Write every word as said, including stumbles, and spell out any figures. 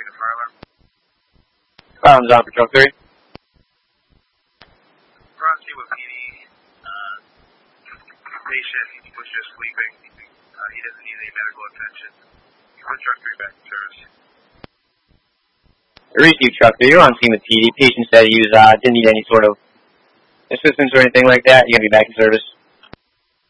three to fire alarm. Firearms on for truck three. We're on scene with P D. Uh, patient was just sleeping. Uh, he doesn't need any medical attention. Put truck three back in service. Receive truck three. You're on scene with P D. Patient said he was, uh, didn't need any sort of assistance or anything like that. You're going to be back in service.